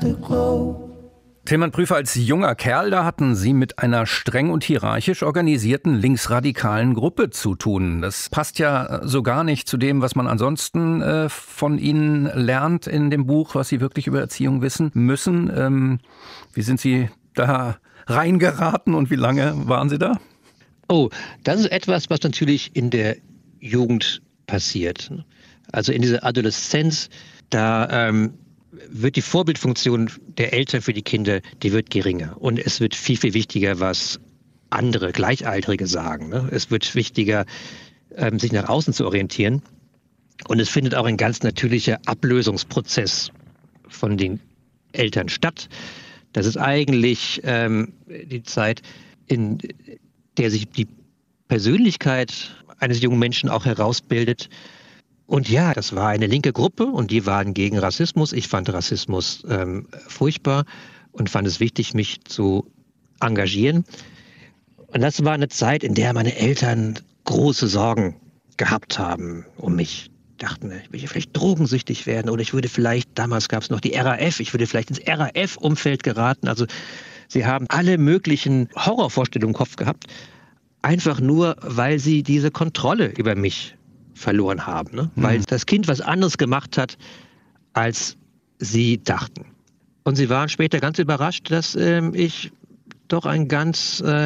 Afterglow. Tilman Prüfer, als junger Kerl, da hatten Sie mit einer streng und hierarchisch organisierten linksradikalen Gruppe zu tun. Das passt ja so gar nicht zu dem, was man ansonsten von Ihnen lernt in dem Buch, was Sie wirklich über Erziehung wissen müssen. Wie sind Sie da reingeraten und wie lange waren Sie da? Oh, das ist etwas, was natürlich in der Jugend passiert. Also in dieser Adoleszenz, da wird die Vorbildfunktion der Eltern für die Kinder, die wird geringer. Und es wird viel, viel wichtiger, was andere Gleichaltrige sagen. Ne? Es wird wichtiger, sich nach außen zu orientieren. Und es findet auch ein ganz natürlicher Ablösungsprozess von den Eltern statt. Das ist eigentlich die Zeit, in der sich die Persönlichkeit eines jungen Menschen auch herausbildet. Und ja, das war eine linke Gruppe und die waren gegen Rassismus. Ich fand Rassismus furchtbar und fand es wichtig, mich zu engagieren. Und das war eine Zeit, in der meine Eltern große Sorgen gehabt haben um mich. Dachten, ich würde vielleicht drogensüchtig werden oder ich würde vielleicht, damals gab es noch die RAF, ich würde vielleicht ins RAF-Umfeld geraten. Also sie haben alle möglichen Horrorvorstellungen im Kopf gehabt, einfach nur, weil sie diese Kontrolle über mich verloren haben. Ne? Weil das Kind was anderes gemacht hat, als sie dachten. Und sie waren später ganz überrascht, dass ich doch ein ganz